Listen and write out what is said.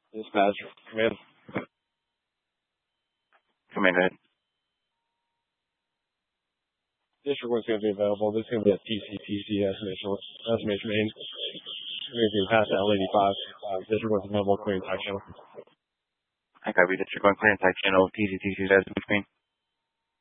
Dispatcher, come in. Come in, ahead. District 1's going to be available. This is going to be a TCPC estimation main. Anything past L85. District 1's available, clear entire channel. I copy District 1, clear entire channel, TCTC estimation main.